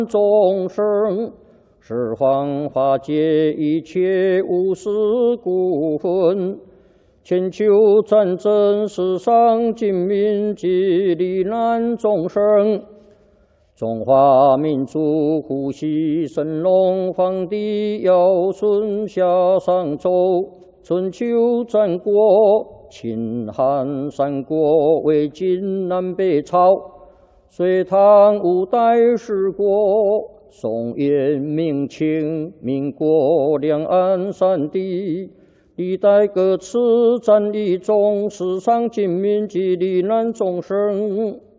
众生，十方化解一切无始故分。千秋战争，世上尽民及罹难众生。中华民族呼吸神龙，皇帝尧舜夏商周，春秋战国，秦汉三国，魏晋南北朝，隋唐五代十国，宋元明清，民国两岸三地，历代各次战役中，世上尽民及罹难众生。